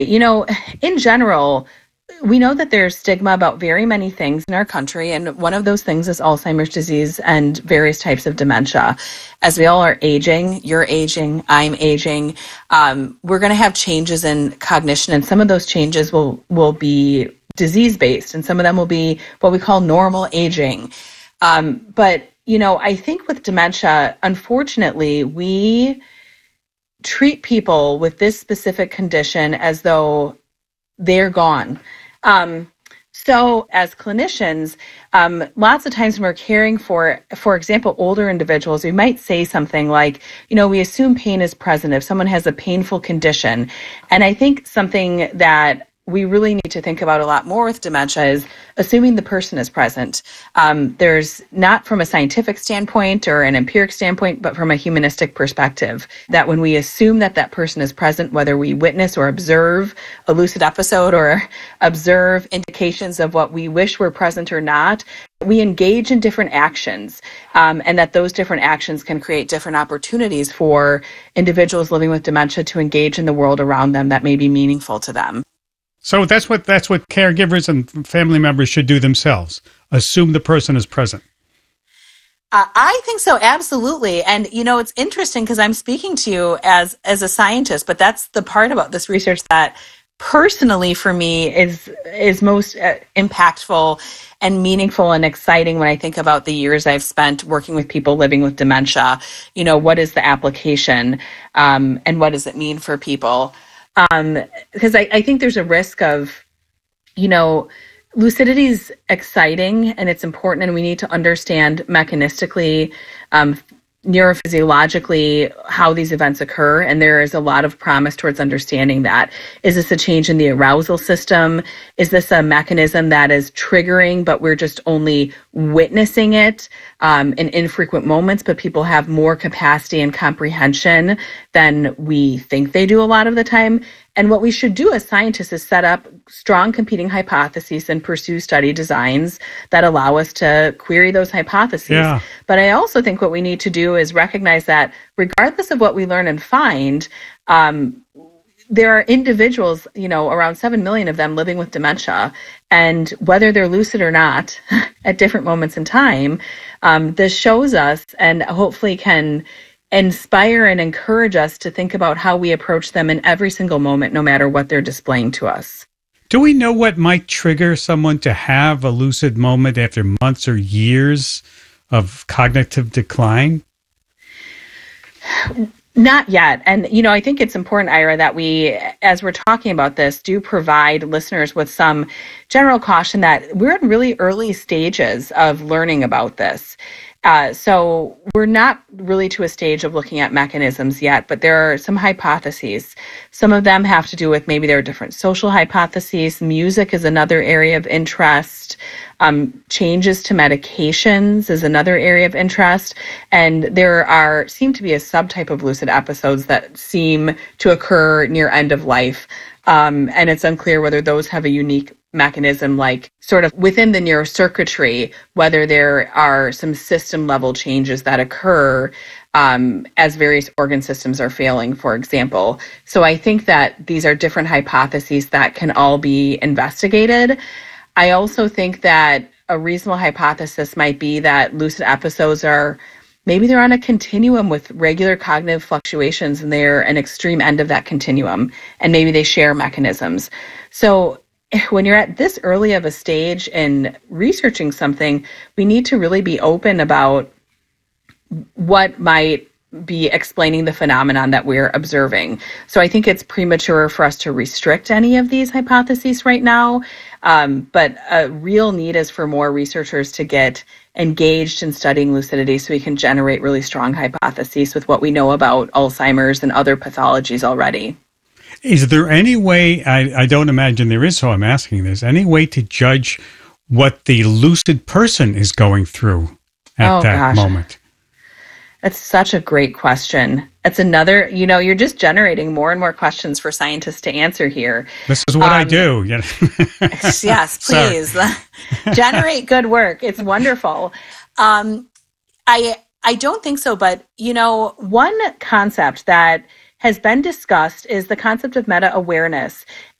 You know, in general, we know that there's stigma about very many things in our country, and one of those things is Alzheimer's disease and various types of dementia. As we all are aging, you're aging, I'm aging, we're going to have changes in cognition, and some of those changes will be disease based, and some of them will be what we call normal aging. But you know, I think with dementia, unfortunately, we treat people with this specific condition as though they're gone. Um, so as clinicians, lots of times when we're caring for example, older individuals, we might say something like, you know, we assume pain is present if someone has a painful condition. And I think something that we really need to think about a lot more with dementia is assuming the person is present. There's not from a scientific standpoint or an empiric standpoint, but from a humanistic perspective, that when we assume that that person is present, whether we witness or observe a lucid episode or observe indications of what we wish were present or not, we engage in different actions, and that those different actions can create different opportunities for individuals living with dementia to engage in the world around them that may be meaningful to them. So that's what caregivers and family members should do themselves. Assume the person is present. I think so, absolutely. And you know, it's interesting because I'm speaking to you as a scientist, but that's the part about this research that personally for me is most impactful and meaningful and exciting when I think about the years I've spent working with people living with dementia. You know, what is the application, and what does it mean for people? Because I think there's a risk of, you know, lucidity is exciting and it's important, and we need to understand mechanistically, neurophysiologically, how these events occur. And there is a lot of promise towards understanding that. Is this a change in the arousal system? Is this a mechanism that is triggering, but we're just only witnessing it in infrequent moments, but people have more capacity and comprehension than we think they do a lot of the time? And what we should do as scientists is set up strong competing hypotheses and pursue study designs that allow us to query those hypotheses. Yeah. But I also think what we need to do is recognize that regardless of what we learn and find, there are individuals, you know, around 7 million of them living with dementia. And whether they're lucid or not at different moments in time, this shows us and hopefully can inspire and encourage us to think about how we approach them in every single moment, no matter what they're displaying to us. Do we know what might trigger someone to have a lucid moment after months or years of cognitive decline? Not yet. And, you know, I think it's important, Ira, that we, as we're talking about this, do provide listeners with some general caution that we're in really early stages of learning about this. So we're not really to a stage of looking at mechanisms yet, but there are some hypotheses. Some of them have to do with maybe there are different social hypotheses. Music is another area of interest. Changes to medications is another area of interest. And there seem to be a subtype of lucid episodes that seem to occur near end of life. And it's unclear whether those have a unique mechanism, like sort of within the neurocircuitry, whether there are some system level changes that occur as various organ systems are failing, for example. So I think that these are different hypotheses that can all be investigated. I also think that a reasonable hypothesis might be that lucid episodes maybe they're on a continuum with regular cognitive fluctuations, and they're an extreme end of that continuum, and maybe they share mechanisms. So when you're at this early of a stage in researching something, we need to really be open about what might be explaining the phenomenon that we're observing. So I think it's premature for us to restrict any of these hypotheses right now. But a real need is for more researchers to get engaged in studying lucidity so we can generate really strong hypotheses with what we know about Alzheimer's and other pathologies already. Is there any way, I don't imagine there is, so I'm asking this, any way to judge what the lucid person is going through at that moment? That's such a great question. It's another, you know, you're just generating more and more questions for scientists to answer here. This is what I do. Yes, please. Generate good work. It's wonderful. I don't think so, but, you know, one concept that has been discussed is the concept of meta awareness.